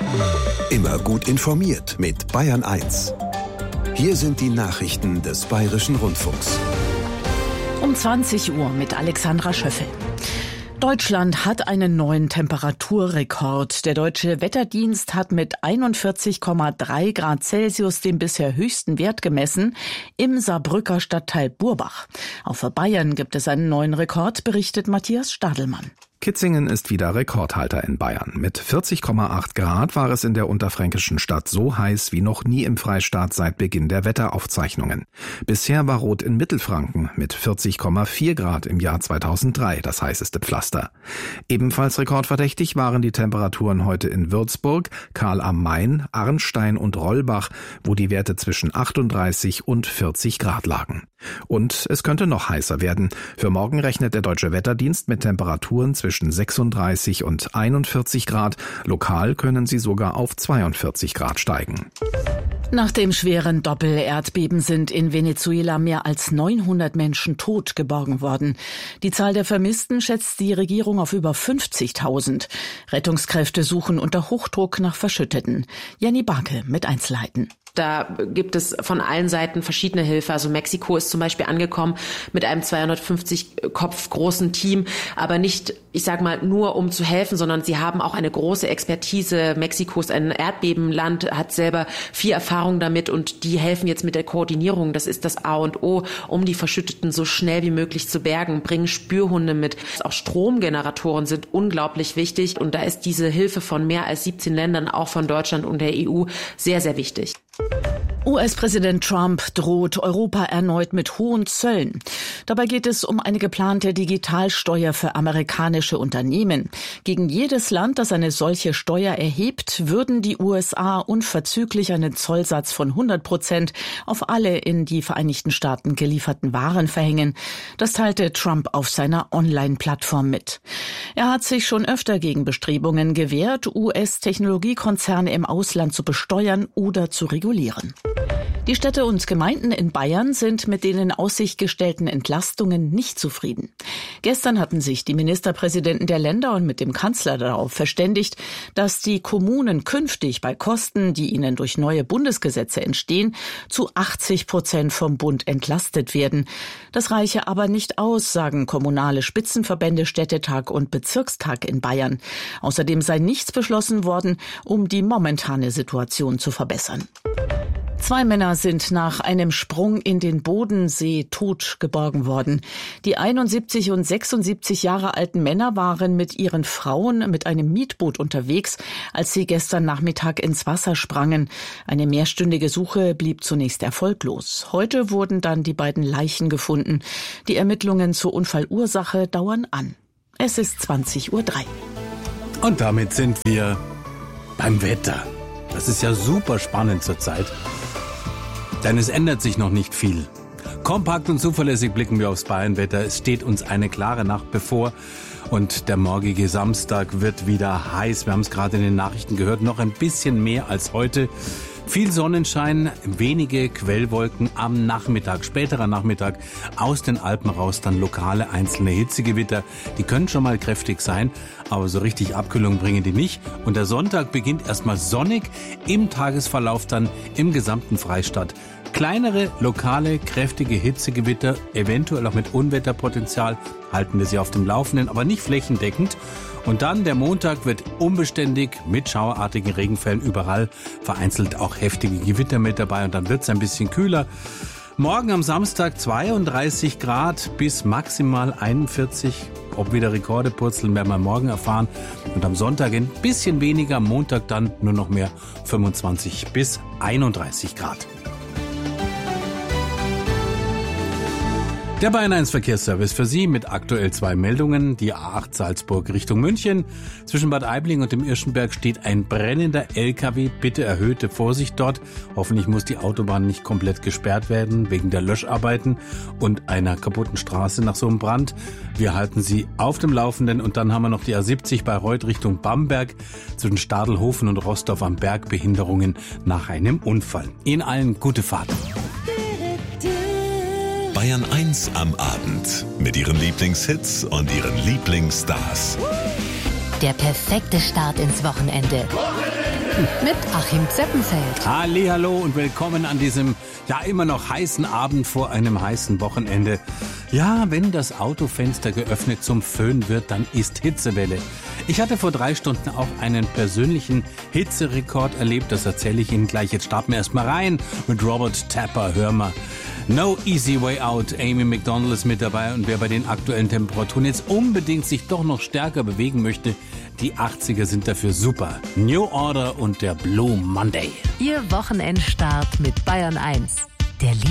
Immer gut informiert mit Bayern 1. Hier sind die Nachrichten des Bayerischen Rundfunks. Um 20 Uhr mit Alexandra Schöffel. Deutschland hat einen neuen Temperaturrekord. Der Deutsche Wetterdienst hat mit 41,3 Grad Celsius den bisher höchsten Wert gemessen im Saarbrücker Stadtteil Burbach. Auch für Bayern gibt es einen neuen Rekord, berichtet Matthias Stadelmann. Kitzingen ist wieder Rekordhalter in Bayern. Mit 40,8 Grad war es in der unterfränkischen Stadt so heiß wie noch nie im Freistaat seit Beginn der Wetteraufzeichnungen. Bisher war Rot in Mittelfranken mit 40,4 Grad im Jahr 2003 das heißeste Pflaster. Ebenfalls rekordverdächtig waren die Temperaturen heute in Würzburg, Karl am Main, Arnstein und Rollbach, wo die Werte zwischen 38 und 40 Grad lagen. Und es könnte noch heißer werden. Für morgen rechnet der Deutsche Wetterdienst mit Temperaturen zwischen 36 und 41 Grad. Lokal können sie sogar auf 42 Grad steigen. Nach dem schweren Doppel-Erdbeben sind in Venezuela mehr als 900 Menschen tot geborgen worden. Die Zahl der Vermissten schätzt die Regierung auf über 50.000. Rettungskräfte suchen unter Hochdruck nach Verschütteten. Jenny Barke mit Einzelheiten. Da gibt es von allen Seiten verschiedene Hilfe. Also Mexiko ist zum Beispiel angekommen mit einem 250 Kopf großen Team, aber nicht, ich sage mal, nur um zu helfen, sondern sie haben auch eine große Expertise. Mexiko ist ein Erdbebenland, hat selber viel Erfahrung damit und die helfen jetzt mit der Koordinierung. Das ist das A und O, um die Verschütteten so schnell wie möglich zu bergen, bringen Spürhunde mit. Auch Stromgeneratoren sind unglaublich wichtig und da ist diese Hilfe von mehr als 17 Ländern, auch von Deutschland und der EU, sehr, sehr wichtig. US-Präsident Trump droht Europa erneut mit hohen Zöllen. Dabei geht es um eine geplante Digitalsteuer für amerikanische Unternehmen. Gegen jedes Land, das eine solche Steuer erhebt, würden die USA unverzüglich einen Zollsatz von 100% auf alle in die Vereinigten Staaten gelieferten Waren verhängen. Das teilte Trump auf seiner Online-Plattform mit. Er hat sich schon öfter gegen Bestrebungen gewehrt, US-Technologiekonzerne im Ausland zu besteuern oder zu regulieren. Die Städte und Gemeinden in Bayern sind mit den in Aussicht gestellten Entlastungen nicht zufrieden. Gestern hatten sich die Ministerpräsidenten der Länder und mit dem Kanzler darauf verständigt, dass die Kommunen künftig bei Kosten, die ihnen durch neue Bundesgesetze entstehen, zu 80% vom Bund entlastet werden. Das reiche aber nicht aus, sagen kommunale Spitzenverbände Städtetag und Bezirkstag in Bayern. Außerdem sei nichts beschlossen worden, um die momentane Situation zu verbessern. 2 Männer sind nach einem Sprung in den Bodensee tot geborgen worden. Die 71 und 76 Jahre alten Männer waren mit ihren Frauen mit einem Mietboot unterwegs, als sie gestern Nachmittag ins Wasser sprangen. Eine mehrstündige Suche blieb zunächst erfolglos. Heute wurden dann die beiden Leichen gefunden. Die Ermittlungen zur Unfallursache dauern an. Es ist 20:03 Uhr. Und damit sind wir beim Wetter. Das ist ja super spannend zurzeit. Denn es ändert sich noch nicht viel. Kompakt und zuverlässig blicken wir aufs Bayernwetter. Es steht uns eine klare Nacht bevor und der morgige Samstag wird wieder heiß. Wir haben es gerade in den Nachrichten gehört, noch ein bisschen mehr als heute. Viel Sonnenschein, wenige Quellwolken am Nachmittag, späterer Nachmittag aus den Alpen raus, dann lokale einzelne Hitzegewitter. Die können schon mal kräftig sein, aber so richtig Abkühlung bringen die nicht. Und der Sonntag beginnt erstmal sonnig, im Tagesverlauf dann im gesamten Freistaat. Kleinere, lokale, kräftige Hitzegewitter, eventuell auch mit Unwetterpotenzial, halten wir sie auf dem Laufenden, aber nicht flächendeckend. Und dann der Montag wird unbeständig mit schauerartigen Regenfällen überall, vereinzelt auch heftige Gewitter mit dabei und dann wird es ein bisschen kühler. Morgen am Samstag 32 Grad bis maximal 41. Ob wieder Rekorde purzeln, werden wir morgen erfahren. Und am Sonntag ein bisschen weniger, am Montag dann nur noch mehr 25 bis 31 Grad. Der Bayern 1 Verkehrsservice für Sie mit aktuell 2 Meldungen. Die A8 Salzburg Richtung München. Zwischen Bad Aibling und dem Irschenberg steht ein brennender LKW. Bitte erhöhte Vorsicht dort. Hoffentlich muss die Autobahn nicht komplett gesperrt werden wegen der Löscharbeiten und einer kaputten Straße nach so einem Brand. Wir halten Sie auf dem Laufenden. Und dann haben wir noch die A70 bei Reuth Richtung Bamberg. Zwischen Stadelhofen und Rostorf am Berg Behinderungen nach einem Unfall. Ihnen allen gute Fahrt. Bayern 1 am Abend mit ihren Lieblingshits und ihren Lieblingsstars. Der perfekte Start ins Wochenende. Mit Achim Zeppenfeld. Hallihallo und willkommen an diesem immer noch heißen Abend vor einem heißen Wochenende. Ja, wenn das Autofenster geöffnet zum Föhn wird, dann ist Hitzewelle. Ich hatte vor 3 Stunden auch einen persönlichen Hitzerekord erlebt. Das erzähle ich Ihnen gleich. Jetzt starten wir erstmal rein mit Robert Tapper. Hör mal. No Easy Way Out. Amy Macdonald ist mit dabei und wer bei den aktuellen Temperaturen jetzt unbedingt sich doch noch stärker bewegen möchte, die 80er sind dafür super. New Order und der Blue Monday. Ihr Wochenendstart mit Bayern 1. Der